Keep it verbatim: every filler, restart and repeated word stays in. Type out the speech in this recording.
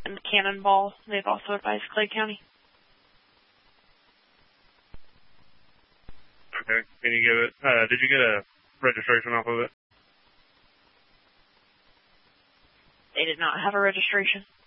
and Cannonball. They've also advised Clay County. Okay. Can you give it, uh, did you get a registration off of it? They did not have a registration.